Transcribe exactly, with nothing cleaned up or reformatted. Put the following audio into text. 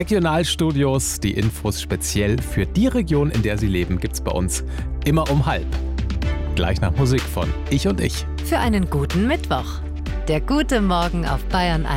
Regionalstudios, die Infos speziell für die Region, in der Sie leben, gibt's bei uns immer um halb. Gleich nach Musik von Ich und Ich. Für einen guten Mittwoch. Der gute Morgen auf Bayern eins.